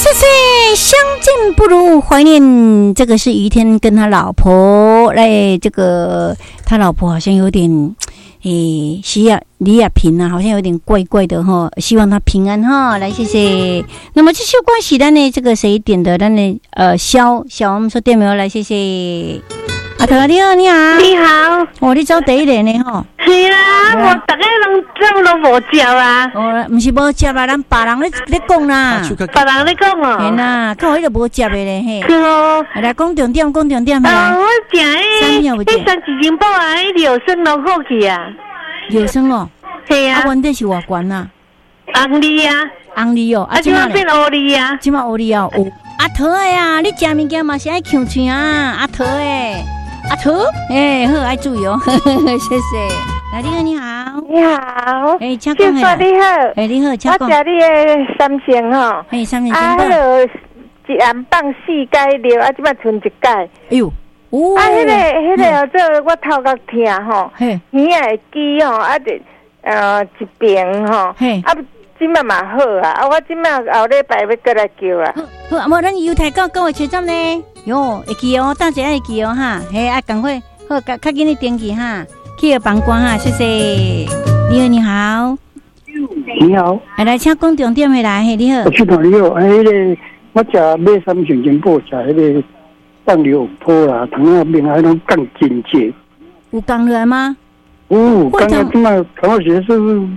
谢谢，相见不如怀念。这个是于天跟他老婆来，这个他老婆好像有点，需要李亚平啊，好像有点怪怪的哈，希望他平安哈。来，谢谢。那么这首歌是咱的这个谁点的？咱的小我们说点没有？来，谢谢。阿头你好，你好， 你好， 哦，你走第一个呢吼？ 是啊，我大家都无接啊。 哦，不是无接啊，咱别人咧讲啦， 别人咧讲哦。 嘿啦，看我迄个无接的咧嘿。 是哦。 来讲重点，讲重点来。我食迄三级金宝啊，迄柳生拢好去啊。 柳生哦。 系啊。 啊，问题是偌悬啊？ 红梨啊。 红梨哦。 啊，即马变乌梨啊。 即马乌梨哦。阿桃的啊，你食物件嘛是爱呛嘴啊，阿桃的。阿桃，好，爱注意哦，谢谢。来，你好，你好， 你好， 请讲你好， 你好，请讲。 我食你的三鲜吼， 三鲜啊，迄个一暗放4盖料，啊，即摆剩1盖。 哎呦， 哦，啊，迄个这我头壳痛吼，耳也会记吼，啊，一边吼，啊。即摆嘛好啊！啊，我即摆后礼拜要过来叫啊。 好，啊，无咱犹太到9月车站呢？哟，会记哦，等一下会记哦哈。嘿，啊，赶快，好，较紧的登记哈，去个帮关哈，谢谢。你好，你好。 你好。 来，请讲重点回来，嘿，你好。 我去哪里哦？迄个我食买三鲜金宝，食迄个放流坡啦，糖那边还能降筋节。 有降落来吗？ 哦，刚刚今麦同学是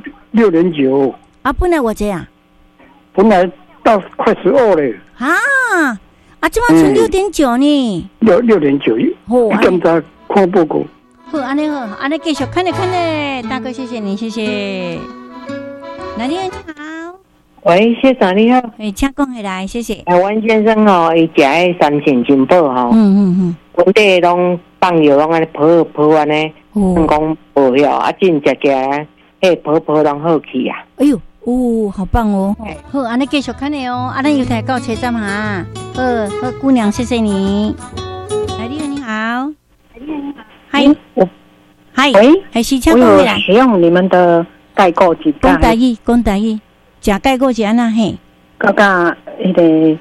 6.9。啊， 本来偌济啊？ 本来到快12了。 啊，这摆剩6.9呢 ？6.9。哦，刚才看报告。 好，安尼好，安尼继续看咧，大哥，谢谢你，谢谢。哪里你好？ 喂，先生你好。 请讲回来，谢谢。 阮先生哦，伊食迄三鲜金宝吼，本地拢放药拢安尼泡安尼，讲无效，啊，真食，迄泡拢好去啊。 哎呦。哦，好棒哦！好，安尼继续看的哦。咱犹太到车站哈。好，姑娘，谢谢你。来，你好，嗨，嗨， 喂， 还是请讲回来。我有使用你们的钙购几张？ 讲台语，食钙购是安那嘿？ 刚刚迄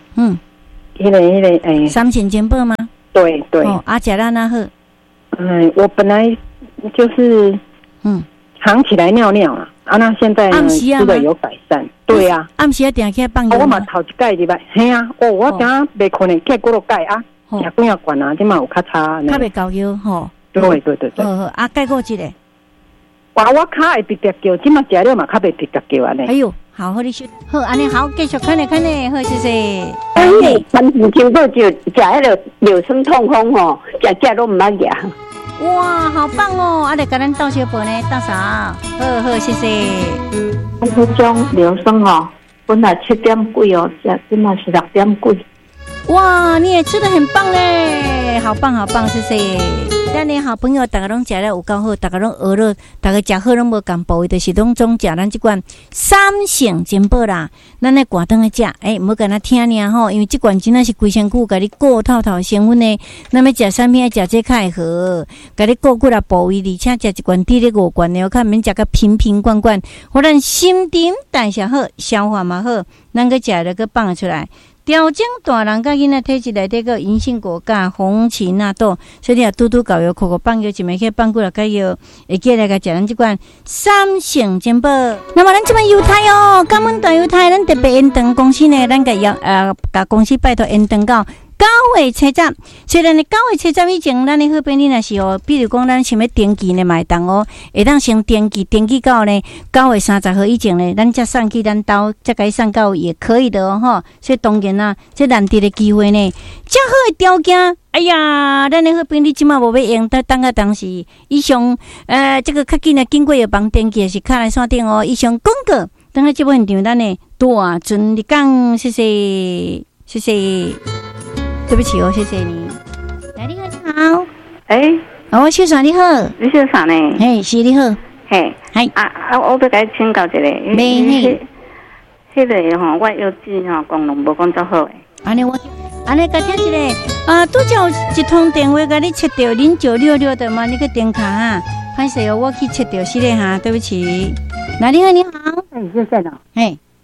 个三鲜金宝吗？ 对。 哦，食咱那好。 我本来就是藏起来尿尿啊。啊，那现在呢？吃的有改善，对呀。 暗时定起来放油。 我嘛头一盖礼拜，嘿啊，我今袂可能盖几落盖啊，食几啊罐啊，即嘛有较差。 较袂高油吼。 对。 啊，盖过一个。 我脚会直直叫，即嘛食了嘛较袂直直叫安尼。 哎呦，好，你说好，安尼好，继续看咧，好，谢谢。 三鲜金宝就食迄个柳生痛风吼，食都唔捌食。 哇，好棒哦！啊，来给咱倒小杯呢，倒啥？好，谢谢。 这种柳生哦，本来7点几哦，现在是6点几。 哇，你也吃得很棒嘞，好棒，谢谢。咱的好朋友，大家拢食了有够好，大家拢学了，大家食好拢无共步，就是拢总食咱这款三鲜金宝啦。咱来挂灯来食，唔好跟他听尔吼，因为这款真的是规身躯，甲你顾透成分呢。那么食产品要食这较会好，甲你顾骨啦部位，而且食一罐滴咧5罐的，看免食个瓶罐，互咱新陈代谢好，消化嘛好，咱个食了个放出来。调整大人甲囡仔体质内底个银杏果苷、红芪纳豆，所以你啊嘟嘟搞药、口口放药，一枚去放过来个药，会记来个食咱这款三鲜金宝。那么咱这边犹太哦，感恩大犹太，咱特别延长公司呢，咱个甲公司拜托延长到9月车站，虽然呢9月车站以前，咱的好朋友若是哦，比如讲咱想要登记呢，买当哦，会当先登记到呢9月30号以前呢，咱才送去咱兜，才该送到也可以的哦吼。所以当然啦，这难得的机会呢，这好的条件，哎呀，咱的好朋友即马无要用，等个当时以上这个较紧的经过药房登记是卡来线顶哦，以上广告，等下这部现场咱呢大尊你讲，谢谢。对不起哦，谢谢你。来，你好。哦，小爽你好。 你小爽呢？ 嘿，是你好。 嘿，我要甲你请教一下。 迄个吼，我药剂吼功能无讲足好诶。 安尼甲听一个拄则有一通电话甲你切掉0966的嘛，你个电卡哈，歹势哦，我去切掉是咧哈，对不起。来，你好。 先生哦。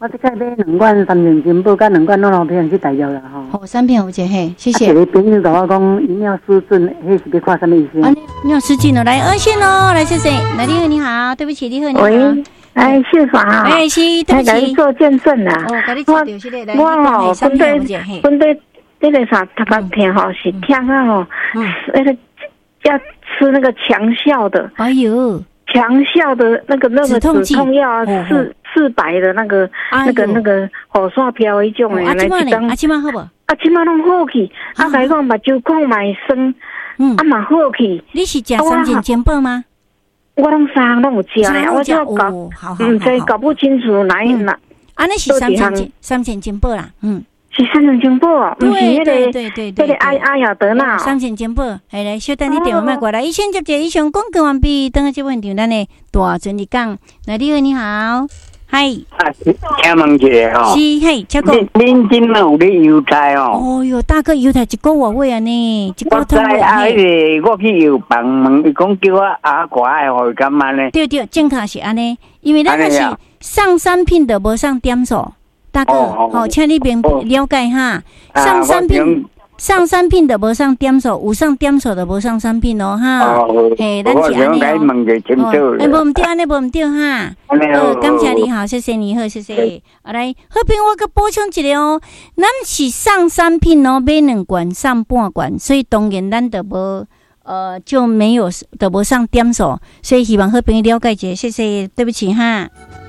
我即摆买2罐3片金宝，甲2罐暖片去大药啦吼。 好，3片有一嘿，谢谢。 一个朋友甲我讲，泌尿失禁，迄是要看什么医生？ 泌尿失禁了，来二线哦，来谢谢。来，你好，你好，对不起，你好，你好。 喂，哎，谢法啊。 哎，是，对不起。 来做见证啦。 哦，甲你做着是咧，来， 我吼，本地这个啥头壳痛吼，是痛啊吼，那个要吃那个强效的。 哎呦。 强效的那个止痛药啊，400的那个火刷飘一种诶，来一张。 啊，即马好无？ 啊，即马拢好去。啊，来讲目睭孔嘛会酸，啊嘛好去。 你是食3件金宝吗？ 我拢3拢有食咧，我就搞，唔知搞不清楚哪。 啊，那是3件金宝啦， 是3件金宝哦，不是那个阿雅德纳 3件金宝，来小等你电话麦过来，医生接者，医生广告完毕，等下这问题咱的大专你讲，来你好，你好，嗨， 请问一下吼， 是嘿，请讲， 恁今嘛有咧邮差哦？ 哦哟，大哥邮差一个月位啊呢， 我知啊，我去邮房问，伊讲叫我阿乖爱互伊干嘛呢？ 对，正确是安尼，因为咱那是上产品的无上点数。大哥，好，请你别了解哈。上产品的无上点数，有上点数的无上产品哦哈。嘿，咱是安尼哦。哎，无唔对，安尼无唔对哈。感谢你好，谢谢你好，谢谢。来，好评我个补充一个哦，咱是上产品哦，买2罐上半罐，所以当然咱就无就没有的无上点数，所以希望好评了解一下，谢谢，对不起哈。